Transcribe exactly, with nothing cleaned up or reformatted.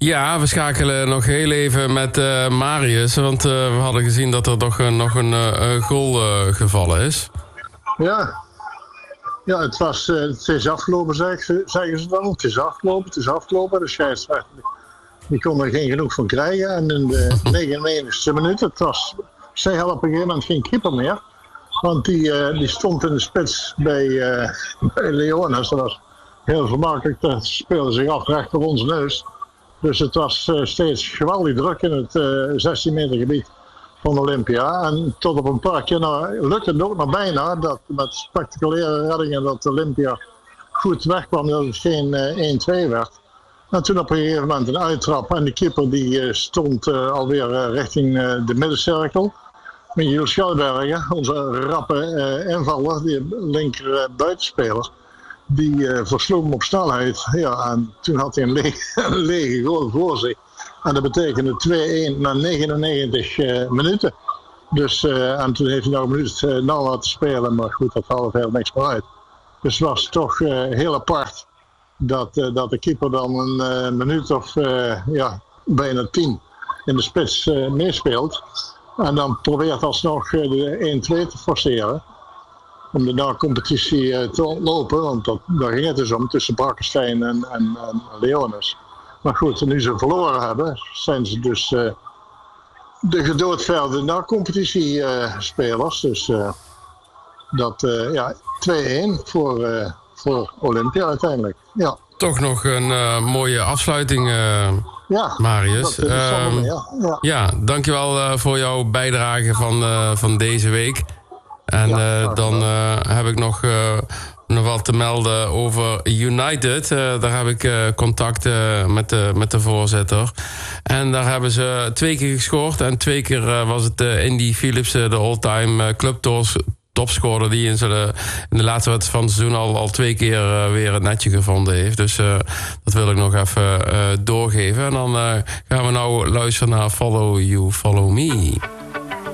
Ja, we schakelen nog heel even met uh, Marius. Want uh, we hadden gezien dat er toch uh, nog een uh, goal uh, gevallen is. Ja, ja het, was, uh, het is afgelopen, zeggen ze dan. Het is afgelopen, het is afgelopen. De scheidsrechter die kon er geen genoeg van krijgen. En in de negenennegentigste minuut, het was, zij hadden op een gegeven moment geen keeper meer. Want die, uh, die stond in de spits bij, uh, bij Leones. Dat was heel vermakelijk. Dat speelde zich af recht op onze neus. Dus het was uh, steeds geweldig druk in het uh, zestien meter gebied van Olympia. En tot op een paar keer nou, lukte het ook nog bijna. Dat met spectaculaire reddingen dat Olympia goed wegkwam. Dat het geen uh, één-twee werd. En toen op een gegeven moment een uittrap. En de keeper die uh, stond uh, alweer uh, richting uh, de middencirkel. Michiel Schalbergen, onze rappe uh, invaller, die linker uh, buitenspeler. Die uh, versloeg hem op snelheid. Ja, en toen had hij een, le- een lege goal voor zich. En dat betekende twee-één na negenennegentig uh, minuten. Dus, uh, en toen heeft hij nog een minuut uh, na laten spelen. Maar goed, dat haalde heel niks meer uit. Dus het was toch uh, heel apart dat, uh, dat de keeper dan een uh, minuut of uh, ja, bijna tien in de spits uh, meespeelt. En dan probeert alsnog uh, de één-twee te forceren. Om de na-competitie uh, te ontlopen, want dat, daar ging het dus om tussen Brakkenstein en, en, en Leones. Maar goed, nu ze verloren hebben, zijn ze dus uh, de gedoodverde na-competitie-spelers. Uh, dus uh, dat, uh, ja, twee-één voor, uh, voor Olympia uiteindelijk. Ja. Toch nog een uh, mooie afsluiting, uh, ja, Marius. Dat, dat is uh, mee, ja. Ja. ja, dankjewel uh, voor jouw bijdrage van, uh, van deze week. En ja, uh, dan uh, heb ik nog, uh, nog wat te melden over United. Uh, daar heb ik uh, contact uh, met, de, met de voorzitter. En daar hebben ze twee keer gescoord. En twee keer uh, was het uh, Indy Phillips, uh, de all-time uh, clubtops topscorer die in, de, in de laatste wedstrijd van het seizoen al, al twee keer uh, weer het netje gevonden heeft. Dus uh, dat wil ik nog even uh, doorgeven. En dan uh, gaan we nou luisteren naar Follow You, Follow Me.